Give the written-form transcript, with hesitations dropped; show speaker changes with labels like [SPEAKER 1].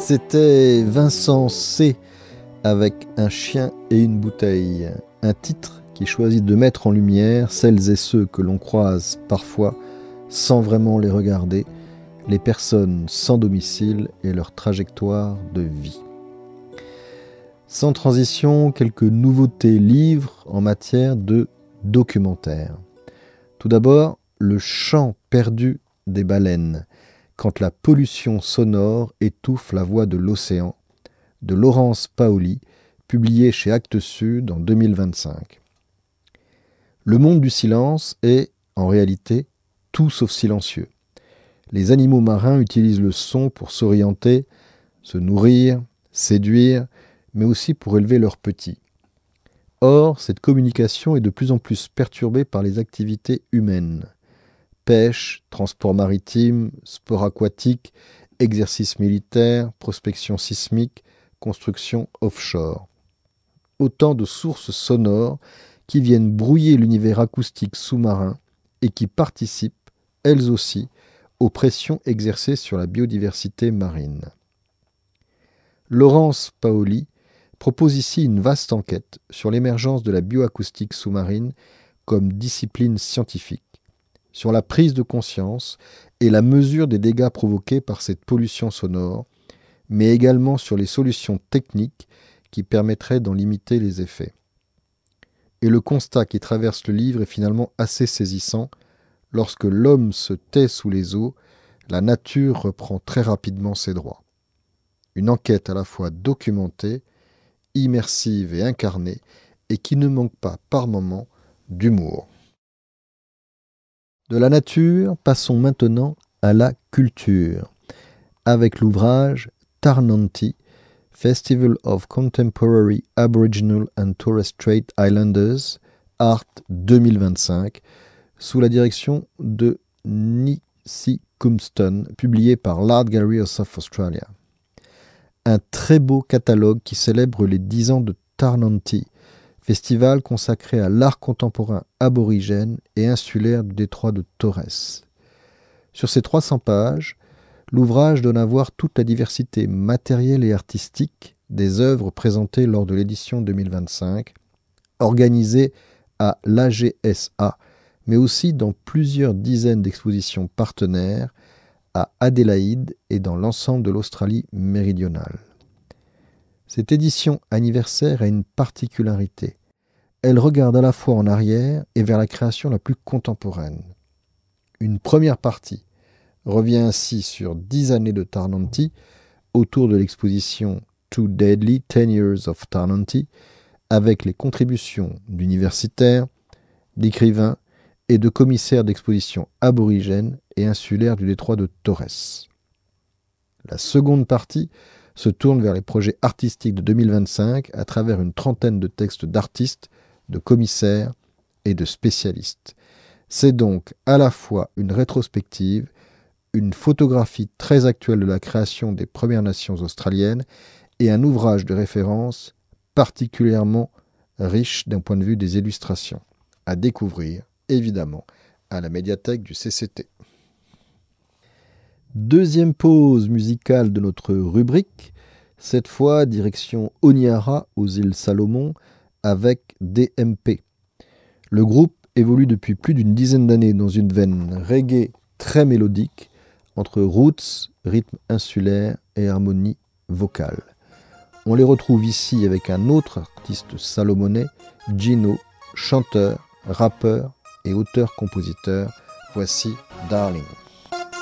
[SPEAKER 1] C'était Vincent C. avec Un chien et une bouteille. Un titre qui choisit de mettre en lumière celles et ceux que l'on croise parfois sans vraiment les regarder, les personnes sans domicile et leur trajectoire de vie. Sans transition, quelques nouveautés livres en matière de documentaire. Tout d'abord, Le chant perdu des baleines, quand la pollution sonore étouffe la voix de l'océan, de Laurence Paoli, publié chez Actes Sud en 2025. Le monde du silence est, en réalité, tout sauf silencieux. Les animaux marins utilisent le son pour s'orienter, se nourrir, séduire, mais aussi pour élever leurs petits. Or, cette communication est de plus en plus perturbée par les activités humaines. Pêche, transport maritime, sport aquatique, exercice militaire, prospection sismique, construction offshore. Autant de sources sonores qui viennent brouiller l'univers acoustique sous-marin et qui participent, elles aussi, aux pressions exercées sur la biodiversité marine. Laurence Paoli propose ici une vaste enquête sur l'émergence de la bioacoustique sous-marine comme discipline scientifique, sur la prise de conscience et la mesure des dégâts provoqués par cette pollution sonore, mais également sur les solutions techniques qui permettraient d'en limiter les effets. Et le constat qui traverse le livre est finalement assez saisissant. Lorsque l'homme se tait sous les eaux, la nature reprend très rapidement ses droits. Une enquête à la fois documentée, immersive et incarnée, et qui ne manque pas par moments d'humour. De la nature, passons maintenant à la culture, avec l'ouvrage Tarnanthi, Festival of Contemporary Aboriginal and Torres Strait Islanders, Art 2025, sous la direction de Nissi Kumston, publié par l'Art Gallery of South Australia. Un très beau catalogue qui célèbre les 10 ans de Tarnanthi, festival consacré à l'art contemporain aborigène et insulaire du détroit de Torres. Sur ces 300 pages, l'ouvrage donne à voir toute la diversité matérielle et artistique des œuvres présentées lors de l'édition 2025, organisée à l'AGSA, mais aussi dans plusieurs dizaines d'expositions partenaires à Adélaïde et dans l'ensemble de l'Australie méridionale. Cette édition anniversaire a une particularité. Elle regarde à la fois en arrière et vers la création la plus contemporaine. Une première partie revient ainsi sur 10 années de Tarnanthi autour de l'exposition Too Deadly, 10 Years of Tarnanthi, avec les contributions d'universitaires, d'écrivains et de commissaires d'exposition aborigènes et insulaires du détroit de Torres. La seconde partie se tourne vers les projets artistiques de 2025 à travers une trentaine de textes d'artistes, de commissaires et de spécialistes. C'est donc à la fois une rétrospective, une photographie très actuelle de la création des Premières Nations australiennes et un ouvrage de référence particulièrement riche d'un point de vue des illustrations, à découvrir évidemment à la médiathèque du CCT. Deuxième pause musicale de notre rubrique, cette fois direction Honiara aux îles Salomon avec DMP. Le groupe évolue depuis plus d'une dizaine d'années dans une veine reggae très mélodique entre roots, rythme insulaire et harmonie vocale. On les retrouve ici avec un autre artiste salomonais, Gino, chanteur, rappeur et auteur-compositeur. Voici Darling.